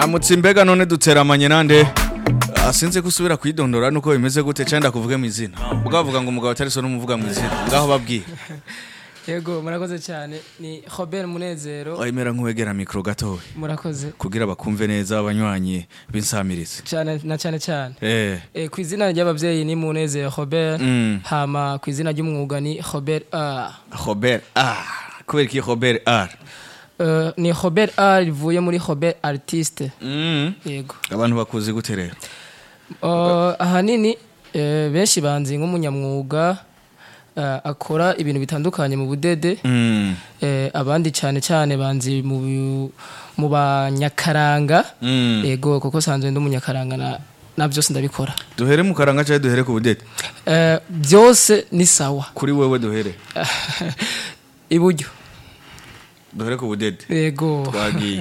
Aramutse mbega none duteramanye nande asinze kusubira kwidondora nuko bimeze gute cyenda kuvuga mu izina ugavuga ngo umugabo atari so n'umuvuga mu izina ngaho babwiye Yego murakoze cyane ni Robert Munezero ayimera nk'uwegera micro gatowe murakoze kugira bakumve neza abanywanyi b'insamirize cyane ku izina ry'abavyeyi ni Munezero Robert hama ku izina ry'umwuga ni Robert kubera ki Robert R ni Robert R ivuye muri Robert artiste yego abantu bakuzi gute rero ahanini benshi banzi nk'umunyamwuga akora ibintu bitandukanye mu budede abandi cyane banzi mu banyakaranga yego kuko sanzwe nd'umunyakaranga na byose ndabikora duhere mu karanga cyane duhere ku budede byose ni sawa kuri wewe duhere iburyo duhere ku budede yego twagiye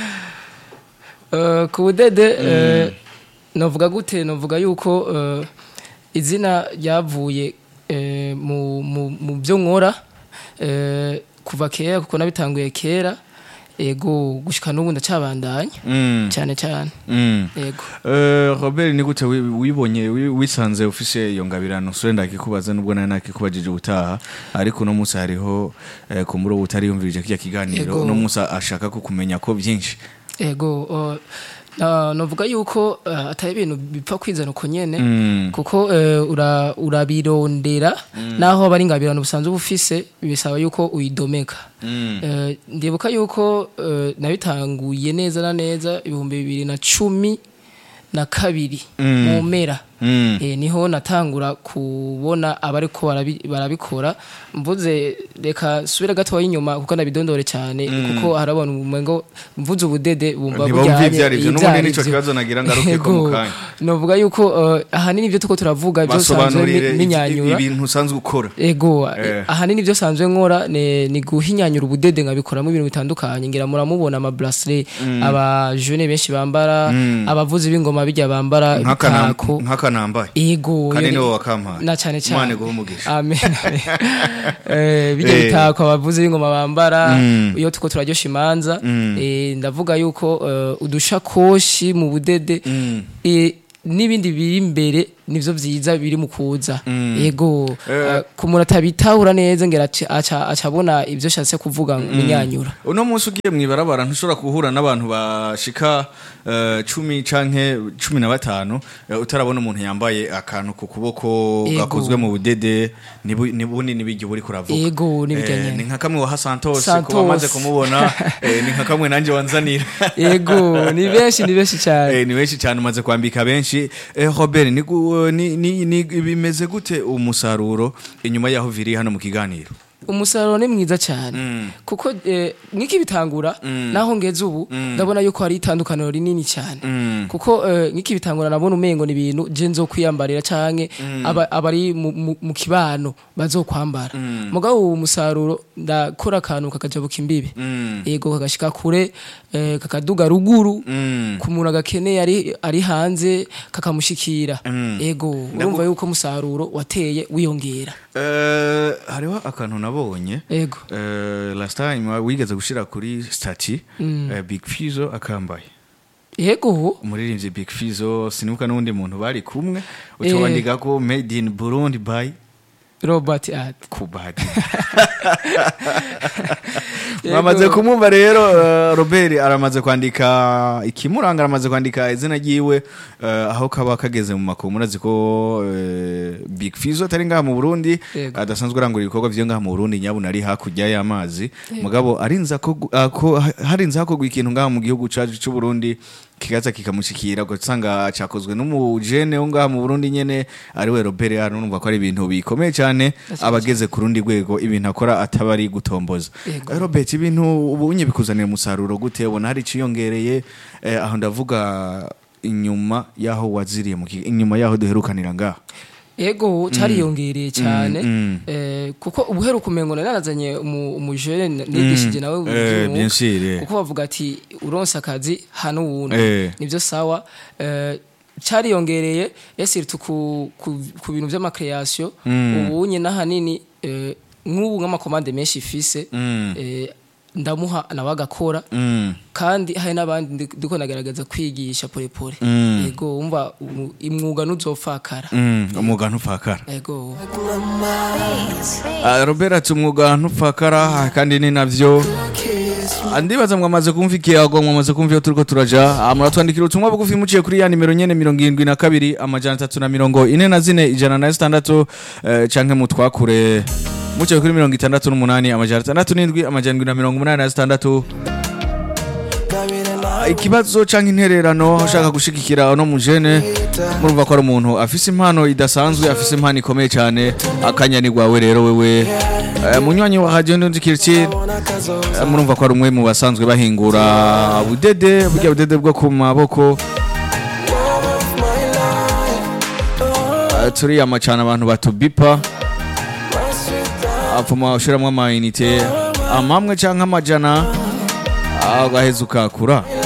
ku budede novuga yuko izina ryavuye mu byo nkora kuva kera kuko nabitanguye kera yego gushika n'ubu ndacabandanya cyane yego Robert ni gute wibonye wisanze ufise iyo ngabirano surenda kikubaza nubwo nari nakikubajije ubutaha ariko no musa hariho ku muro utari yumvirije kijya kiganiro no musa ashaka kukumenya ko byinshi yego novuga yuko atari ibintu bipfa kwizana uko nyene kuko urabirondera naho bari ngabirano busanzwe bufise bisaba yuko uyidomeka ndibuka yuko nabitanguye neza na neza 2012 mu mpera niho natangura kubona abariko barabikora mvuze reka subira gato inyuma kuko nabidondore cyane kuko harabona umengo mvuze ubudede bumva bujyanye n'ubundi nico kibazo nagira ngaruke ko mukanya novuga yuko ahanini ibyo tuko turavuga byo sanzwe ninyanyura ibintu usanzwe ukora ego ahanini ibyo sanzwe nkora ni guhinyanyura ubudede ngabikoramo ibintu bitandukanye ngira muramubona ama bracelet aba jeune benshi bambara abavuzi b'ingoma bijya bambara bitako nkakanambaye ego kandi niwo wakampa na cyane Imana guhumugisha amen bijya bitako abavuzi b'ingoma bambara iyo tuko turaryosha imanza ndavuga yuko udushakoshi mu budede n'ibindi biri imbere nivyo vyiza biri mu kuza yego kumura tabitahura neza ngera acabona ivyo shatse kuvuga munyanyura uno munsi ugiye mwibarabara ntushobora kuhura n'abantu bashika 10 canke 15 utarabona umuntu yambaye akantu ku kuboko gakozwe mu budede nibuni bigi buri kuravuga yego nibijyanye ni nka kamwe wa Santos ko bamaze kumubona ni nka kamwe nanje wanzanira yego ni benshi cyane ni benshi cyane umaze kwambika benshi Robert ni bimeze gute umusaruro inyuma yaho viri hano mu kiganiro umusaruro ni mwiza cyane kuko nk'iki bitangura naho ngeze ubu ndabona yuko hari itandukaniro rinini cyane kuko nk'iki bitangura nabona umengo ni ibintu je nzo kwiyambarira canke abari mu kibano bazokwambara mugabo uwo musaruro ndakora akantu kakajabuka imbibe yego kagashika kure kakaduga ruguru kumura gakeneye ari hanze kakamushikira yego urumva yuko umusaruro wateye wiyongera hariho akantu nabonye yego last time wigeze gushira kuri stati Big Fizzo akambaye yego umuririmbyi Big Fizzo sinibuka n'undi muntu bari kumwe ucobandika ko made in Burundi by Robert Art Kubadi Mamaze kumumva rero Robert aramaze kwandika ikimuranga aramaze kwandika izina giwe aho kaba kageze mu makomura ziko Big Fizzo atari ngaha mu Burundi adasanzwe arangura ibikorwa byo ngaha mu Burundi nyabuna ari hakujya y'amazi mugabo arinza ko harinza hakogwa ikintu ngaha mu gihugu cacu cy'u Burundi kigaza kikamushikira gusanga cyakozwe n'umujene wo ngaha mu Burundi nyene ari we Robert hano numva ko ari ibintu bikomeye cyane abageze ku rundi rwego ibintu akora atabari gutomboza Robert ibintu ubunye bikuzanira umusaruro gute ubona hari ciyongereye aho ndavuga inyuma yaho waziriye inyuma yaho duherukanira ngaha ego cariyongereye cyane kuko ubuheruka umengo narazanye umujere nigishije nawe bien sûr kuko bavuga ati uronsa akazi hano wundi nivyo sawa cariyongereye surtout ku bintu by'ama création ubunye nahanini nk'ubu nk'amakomande menshi ifise ndamuha nawe agakora kandi hari n'abandi ndiko nagerageza kwigisha polepole yego umva imwuga ntuzofakara umwuga ntupfakara yego Robert ati umwuga ntupfakara kandi ni navyo ndibaza mwamaze kumva ikiyago mwamaze kumva iyo turiko turaja muratwandikira ubutumwa bugufi muciye kuri ya nimero nyene 72 amajana 344 canke mutwakure muciye kuri 68 amajana 67 amajana 786 ikibazo canke intererano ushaka gushigikira no mujene murumva ko ari umuntu afise impano idasanzwe afise impano ikomeye cyane akanyanirwawe rero wewe munywanyi wa radio ndikirikira murumva ko ari umwe mu basanzwe bahingura budede burya budede bwo ku maboko turi amacana abantu batubipa apfuma ushiramwe ama unité amamwe canke amajana agaheza ukakura